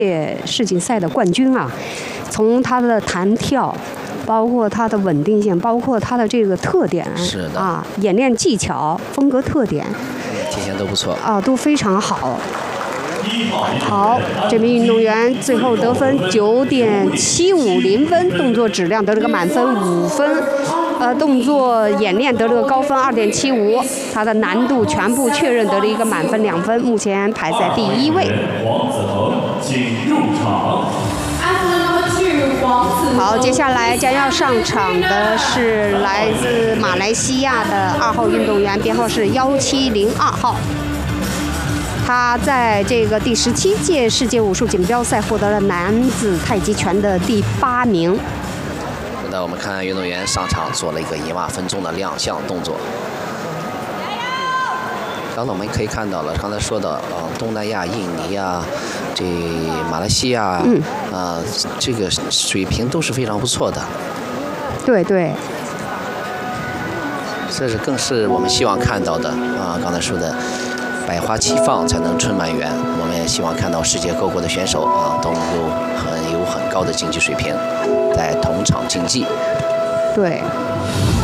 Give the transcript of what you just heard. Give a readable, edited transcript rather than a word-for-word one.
世锦赛的冠军啊，从他的弹跳，包括他的稳定性，包括他的这个特点， 是的啊，演练技巧、风格特点， 体现都不错啊，都非常好。好，这名运动员最后得分9.750分，动作质量得了个满分5分，动作演练得了个高分2.75，他的难度全部确认得了一个满分2分，目前排在第1位。 王子恒，请入场。 好，接下来将要上场的是来自马来西亚的2号运动员，编号是1702号。他在这个第17届世界武术锦标赛获得了男子太极拳的第8名。 现在我们看运动员上场做了一个1码分钟的亮相动作。刚才我们可以看到了，刚才说的东南亚、印尼啊，这马来西亚，这个水平都是非常不错的。 对对。 这是更是我们希望看到的啊！刚才说的。百花齐放才能春满园。我们也希望看到世界各国的选手啊，都能够有很高的竞技水平，在同场竞技。 对。